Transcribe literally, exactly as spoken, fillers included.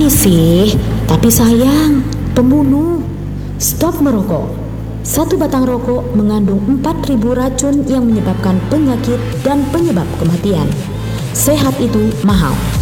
Manis sih, tapi sayang, pembunuh. Stop merokok. Satu batang rokok mengandung empat ribu racun yang menyebabkan penyakit dan penyebab kematian. Sehat itu mahal.